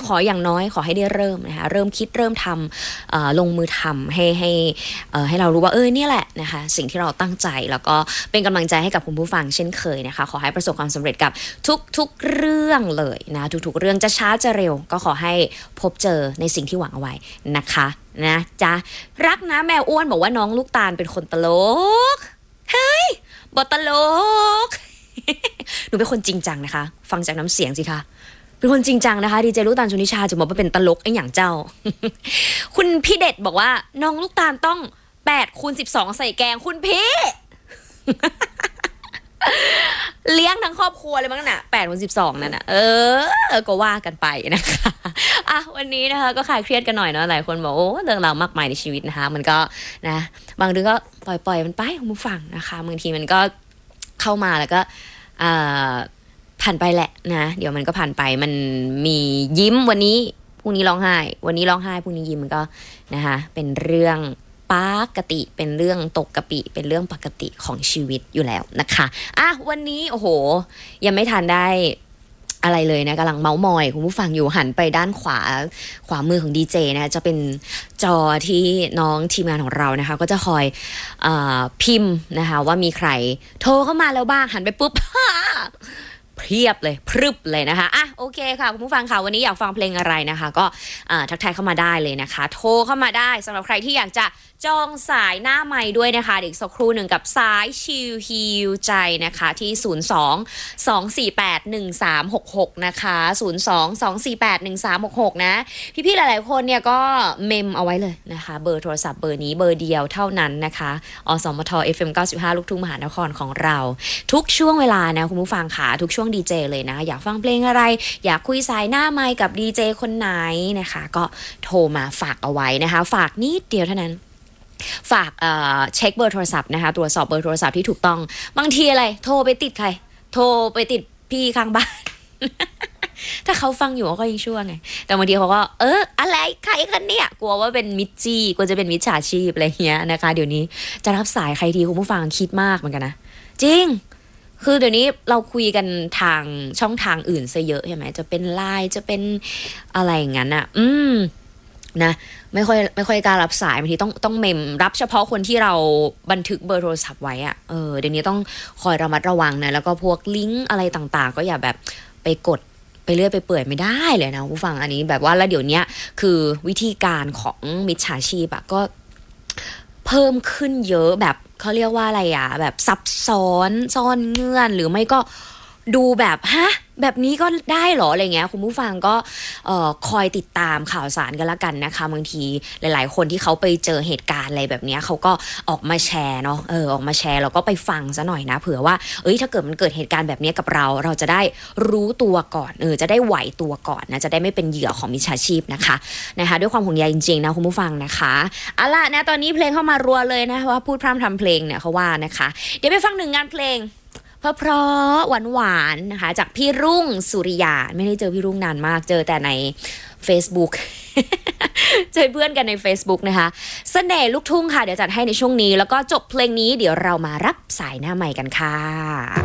ขออย่างน้อยขอให้ได้เริ่มนะคะเริ่มคิดเริ่มทำลงมือทำให้เรารู้ว่าเนี่ยแหละนะคะสิ่งที่เราตั้งใจแล้วก็เป็นกำลังใจให้กับคุณผู้ฟังเช่นเคยนะคะขอให้ประสบความสำเร็จกับทุกเรื่องเลยนะทุกเรื่องจะช้าจะเร็วก็ขอให้พบเจอในสิ่งที่หวังเอาไว้นะคะนะจ๊ะรักนะแมวอ้วนบอกว่าน้องลูกตาลเป็นคนตลกเฮ้ยบอตลก หนูเป็นคนจริงจังนะคะฟังจากน้ำเสียงสิคะเป็นคนจริงจังนะคะดีเจลูกตาลชนิชาจะบอกว่าเป็นตลกไอ้อย่างเจ้า คุณพี่เด็ดบอกว่าน้องลูกตาลต้อง8x12ใส่แกงคุณพี่ เลี้ยงทั้งครอบครัวเลยมั้งน่ะ8x12นั่นน่ะก็ว่ากันไปนะคะอ่ะวันนี้นะคะก็คลายเครียดกันหน่อยเนาะหลายคนบอกโอ้เรื่องราวมากมายในชีวิตนะคะมันก็นะบางเรื่องก็ปล่อยมันไปคุณผู้ฟังนะคะบางทีมันก็เข้ามาแล้วก็ผ่านไปแหละนะเดี๋ยวมันก็ผ่านไปมันมียิ้มวันนี้พรุ่งนี้ร้องไห้วันนี้ร้องไห้พรุ่งนี้ยิ้มมันก็นะคะเป็นเรื่องปกติเป็นเรื่องตกกะปิเป็นเรื่องปกติของชีวิตอยู่แล้วนะคะอ่ะวันนี้โอ้โหยังไม่ทันได้อะไรเลยนะกำลังเมาส์มอยคุณผู้ฟังอยู่หันไปด้านขวามือของดีเจนะจะเป็นจอที่น้องทีมงานของเรานะคะก็จะคอยพิมพ์นะคะว่ามีใครโทรเข้ามาแล้วบ้างหันไปปุ๊บ เพียบเลยพรึบเลยนะคะอ่ะโอเคค่ะคุณผู้ฟังค่ะวันนี้อยากฟังเพลงอะไรนะคะก็ทักทายเข้ามาได้เลยนะคะโทรเข้ามาได้สำหรับใครที่อยากจะจองสายหน้าไมค์ด้วยนะคะเดี๋ยวสักครู่หนึ่งกับสายชิลฮีลใจนะคะที่02-248-1366นะคะ02-248-1366นะพี่ๆหลายๆคนเนี่ยก็เมมเอาไว้เลยนะคะเบอร์โทรศัพท์เบอร์นี้เบอร์เดียวเท่านั้นนะคะอสมท FM 95ลูกทุ่งมหานครของเราทุกช่วงเวลานะคุณผู้ฟังค่ะทุกช่วงดีเจเลยนะอยากฟังเพลงอะไรอยากคุยสายหน้าไมค์กับดีเจคนไหนนะคะก็โทรมาฝากเอาไว้นะคะฝากนิดเดียวเท่านั้นฝากเช็คเบอร์โทรศัพท์นะคะตรวจสอบเบอร์โทรศัพท์ที่ถูกต้องบางทีอะไรโทรไปติดใครโทรไปติดพี่ข้างบ้าน ถ้าเขาฟังอยู่ก็ยังชั่วไงแต่บางทีเขาก็อะไรใครกันเนี่ยกลัวว่าเป็นมิจจี้กลัวจะเป็นมิจฉาชีพอะไรเงี้ยนะคะเดี๋ยวนี้จะรับสายใครทีคุณผู้ฟังคิดมากเหมือนกันนะจริงคือเดี๋ยวนี้เราคุยกันทางช่องทางอื่นซะเยอะใช่ไหมจะเป็นไลน์จะเป็นอะไรอย่างนั้นอ่ะนะไม่ค่อยกล้ารับสายบางทีต้องเมมรับเฉพาะคนที่เราบันทึกเบอร์โทรศัพท์ไว้อ่ะเดี๋ยวนี้ต้องคอยระมัดระวังนะแล้วก็พวกลิงก์อะไรต่างๆก็อย่าแบบไปกดไปเรื่อยไปเปื่อยไม่ได้เลยนะผู้ฟังอันนี้แบบว่าแล้วเดี๋ยวนี้คือวิธีการของมิจฉาชีพอะก็เพิ่มขึ้นเยอะแบบเขาเรียกว่าอะไรอะแบบซับซ้อนซ่อนเงื่อนหรือไม่ก็ดูแบบแบบนี้ก็ได้หรออะไรเงี้ยคุณผู้ฟังก็คอยติดตามข่าวสารกันละกันนะคะบางทีหลายๆคนที่เขาไปเจอเหตุการณ์อะไรแบบนี้เขาก็ออกมาแชร์เนาะออกมาแชร์แล้วก็ไปฟังซะหน่อยนะเผื่อว่าถ้าเกิดมันเกิดเหตุการณ์แบบนี้กับเราจะได้รู้ตัวก่อนจะได้ไหวตัวก่อนนะจะได้ไม่เป็นเหยื่อของมิจฉาชีพนะคะด้วยความห่วงใยจริงๆนะคุณผู้ฟังนะคะเอาล่ะนะตอนนี้เพลงเข้ามารัวเลยนะว่าพูดพร่ำทำเพลงเนี่ยเขาว่านะคะเดี๋ยวไปฟังหนึ่งงานเพลงเพราะหวานๆนะคะจากพี่รุ่งสุริยาไม่ได้เจอพี่รุ่งนานมากเจอแต่ใน Facebook เจอเพื่อนกันใน Facebook นะคะเสน่ห์ลูกทุ่งค่ะเดี๋ยวจัดให้ในช่วงนี้แล้วก็จบเพลงนี้เดี๋ยวเรามารับสายหน้าใหม่กันค่ะ